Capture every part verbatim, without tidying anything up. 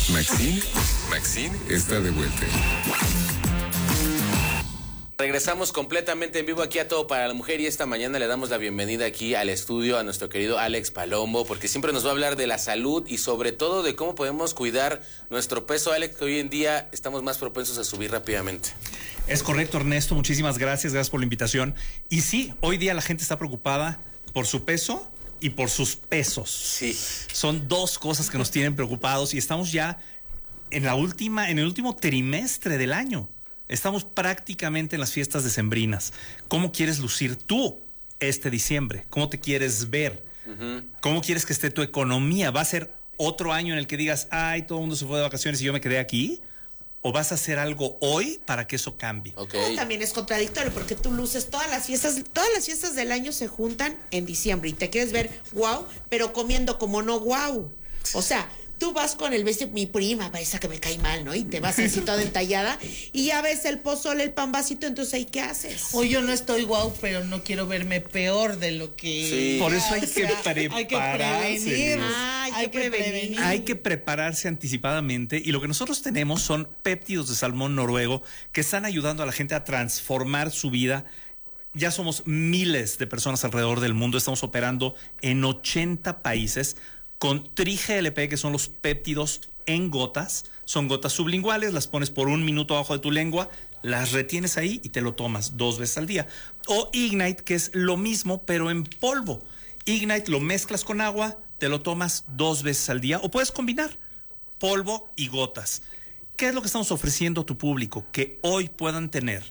Maxine, Maxine está de vuelta. Regresamos completamente en vivo aquí a Todo para la Mujer y esta mañana le damos la bienvenida aquí al estudio a nuestro querido Alex Palombo, porque siempre nos va a hablar de la salud y sobre todo de cómo podemos cuidar nuestro peso, Alex, que hoy en día estamos más propensos a subir rápidamente. Es correcto, Ernesto, muchísimas gracias, gracias por la invitación. Y sí, hoy día la gente está preocupada por su peso y por sus pesos. Sí. Son dos cosas que nos tienen preocupados y estamos ya en la última, en el último trimestre del año. Estamos prácticamente en las fiestas decembrinas. ¿Cómo quieres lucir tú este diciembre? ¿Cómo te quieres ver? Uh-huh. ¿Cómo quieres que esté tu economía? ¿Va a ser otro año en el que digas, ay, todo el mundo se fue de vacaciones y yo me quedé aquí? ¿O vas a hacer algo hoy para que eso cambie? Okay. No, también es contradictorio porque tú luces todas las fiestas, todas las fiestas del año se juntan en diciembre y te quieres ver wow, pero comiendo como no wow. O sea, tú vas con el vestido, mi prima, esa que me cae mal, ¿no? Y te vas así toda entallada y ya ves el pozole, el pan vasito, entonces ¿ahí qué haces? Hoy yo no estoy guau, pero no quiero verme peor de lo que... Sí. Por eso hay que prepararse. Hay que prevenir. Ah, hay, hay que, que prevenir. prevenir. Hay que prepararse anticipadamente y lo que nosotros tenemos son péptidos de salmón noruego que están ayudando a la gente a transformar su vida. Ya somos miles de personas alrededor del mundo, estamos operando en ochenta países con Tri-G L P, que son los péptidos en gotas. Son gotas sublinguales, las pones por un minuto abajo de tu lengua, las retienes ahí y te lo tomas dos veces al día. O Ignite, que es lo mismo, pero en polvo. Ignite lo mezclas con agua, te lo tomas dos veces al día, o puedes combinar polvo y gotas. ¿Qué es lo que estamos ofreciendo a tu público? Que hoy puedan tener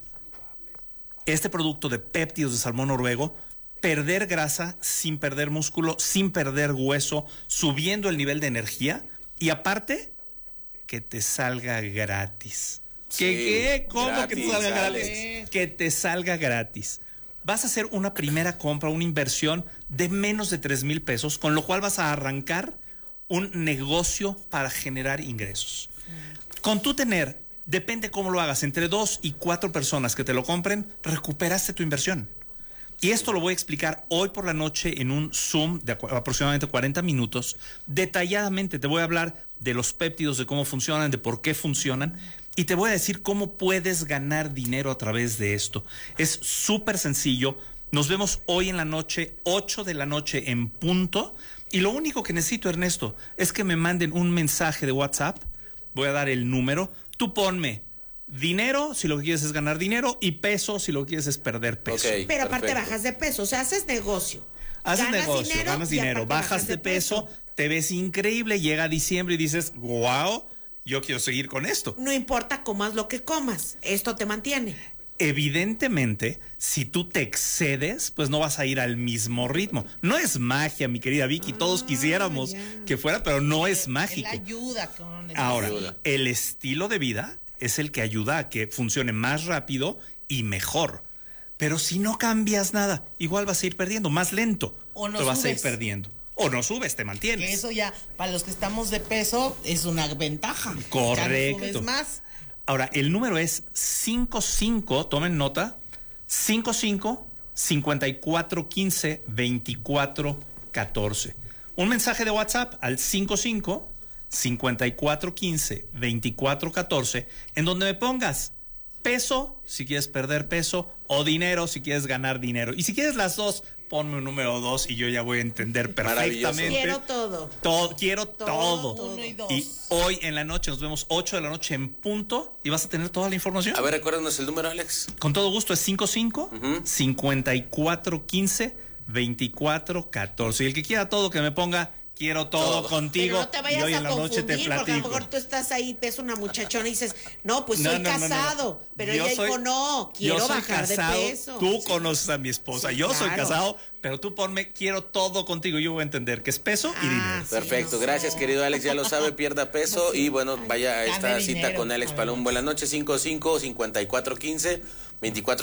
este producto de péptidos de salmón noruego, perder grasa sin perder músculo, sin perder hueso, subiendo el nivel de energía y aparte que te salga gratis. Sí, ¿Qué, qué? ¿Cómo gratis, que te salga gratis? Alex. Que te salga gratis. Vas a hacer una primera compra, una inversión de menos de tres mil pesos, con lo cual vas a arrancar un negocio para generar ingresos. Con tu tener, depende cómo lo hagas, entre dos y cuatro personas que te lo compren, recuperaste tu inversión. Y esto lo voy a explicar hoy por la noche en un Zoom de aproximadamente cuarenta minutos. Detalladamente te voy a hablar de los péptidos, de cómo funcionan, de por qué funcionan. Y te voy a decir cómo puedes ganar dinero a través de esto. Es súper sencillo. Nos vemos hoy en la noche, ocho de la noche en punto. Y lo único que necesito, Ernesto, es que me manden un mensaje de WhatsApp. Voy a dar el número. Tú ponme dinero, si lo que quieres es ganar dinero, y peso, si lo que quieres es perder peso. Okay, pero aparte perfecto. Bajas de peso, o sea, haces negocio. Haces negocio, dinero, ganas dinero, bajas, bajas de peso, peso, te ves increíble, llega diciembre y dices, wow, yo quiero seguir con esto. No importa comas lo que comas, esto te mantiene. Evidentemente, si tú te excedes, pues no vas a ir al mismo ritmo. No es magia, mi querida Vicky, ah, todos quisiéramos ya. que fuera, pero no es mágico. Él ayuda con el Ahora, ayuda. el estilo de vida es el que ayuda a que funcione más rápido y mejor. Pero si no cambias nada, igual vas a ir perdiendo, más lento. O no te vas subes. a ir perdiendo. O no subes, te mantienes. Que eso ya, para los que estamos de peso, es una ventaja. Correcto. Ya no subes más. Ahora, el número es cincuenta y cinco, tomen nota, cincuenta y cinco, cincuenta y cuatro quince, veinticuatro catorce. Un mensaje de WhatsApp al cincuenta y cinco, cincuenta y cuatro quince, veinticuatro catorce, en donde me pongas peso, si quieres perder peso, o dinero, si quieres ganar dinero. Y si quieres las dos, ponme un número dos y yo ya voy a entender perfectamente. Quiero todo. todo quiero todo. todo. Uno y dos. Y hoy en la noche nos vemos ocho de la noche en punto y vas a tener toda la información. A ver, recuérdanos el número, Alex. Con todo gusto, es cincuenta y cinco, uh-huh. cincuenta y cuatro quince, veinticuatro catorce. Y el que quiera todo, que me ponga quiero todo, todo. contigo. Pero no te vayas y hoy a en la noche te platico. Porque a lo mejor tú estás ahí, ves una muchachona y dices, no, pues no, soy no, casado. No, no, no. Pero yo ella soy, dijo, no, quiero yo soy bajar casado, de peso. Tú sí. conoces a mi esposa, sí, yo claro. soy casado, pero tú ponme quiero todo contigo. Yo voy a entender que es peso ah, y dinero. Perfecto, sí, gracias, querido Alex, ya lo sabe, pierda peso sí. y bueno, vaya a esta cita dinero, con Alex Palombo en la noche, cincuenta y cinco, cincuenta y cuatro quince, veinticuatro